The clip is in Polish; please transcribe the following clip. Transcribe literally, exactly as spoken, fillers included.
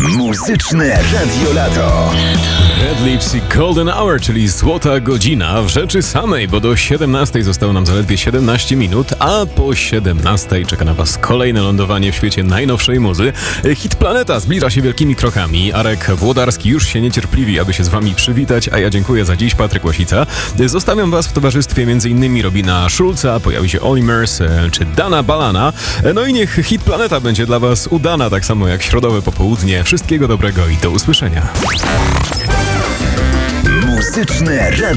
Muzyczne Radio Lato. Red Lips i Golden Hour, czyli złota godzina w rzeczy samej, bo do siedemnastej zostało nam zaledwie siedemnaście minut, a po siedemnastej czeka na Was kolejne lądowanie w świecie najnowszej muzy. Hit Planeta zbliża się wielkimi krokami. Arek Włodarski już się niecierpliwi, aby się z Wami przywitać, a ja dziękuję za dziś, Patryk Łasica. Zostawiam Was w towarzystwie m.in. Robina Schulza, pojawi się Olimers czy Dana Balana. No i niech Hit Planeta będzie dla Was udana, tak samo jak środowe popołudnie. Wszystkiego dobrego i do usłyszenia. Muzyczne Radio